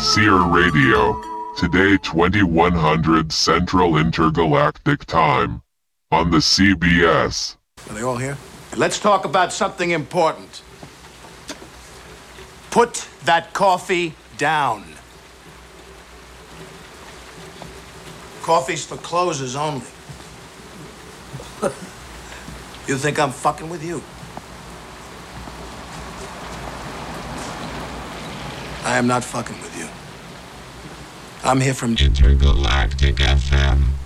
Seer Radio. Today 2100 Central Intergalactic Time. On the CBS. Are they all here? Let's talk about something important. Put that coffee down. Coffee's for closers only. You think I'm fucking with you? I am not fucking with you. I'm here from Intergalactic FM.